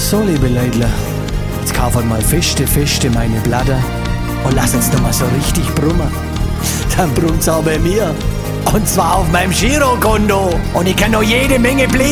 So, liebe Leute, jetzt kauft mal feste meine Blatter und lasst jetzt noch mal so richtig brummen. Dann brummt's auch bei mir. Und zwar auf meinem Girokonto. Und ich kann noch jede Menge Blödsinn